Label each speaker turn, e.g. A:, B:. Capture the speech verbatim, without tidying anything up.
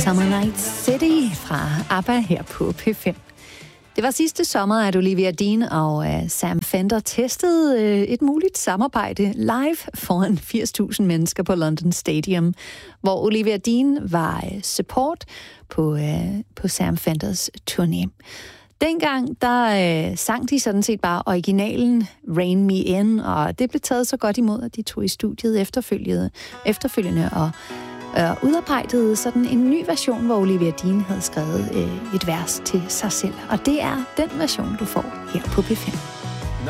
A: Summer Night City fra ABBA her på P fem. Det var sidste sommer, at Olivia Dean og uh, Sam Fender testede uh, et muligt samarbejde live foran firs tusind mennesker på London Stadium, hvor Olivia Dean var uh, support på, uh, på Sam Fenders turné. Dengang, der øh, sang de sådan set bare originalen Rain Me In, og det blev taget så godt imod, at de tog i studiet efterfølgende, efterfølgende og øh, udarbejdede sådan en ny version, hvor Olivia Dean havde skrevet øh, et vers til sig selv. Og det er den version, du får her på P fem.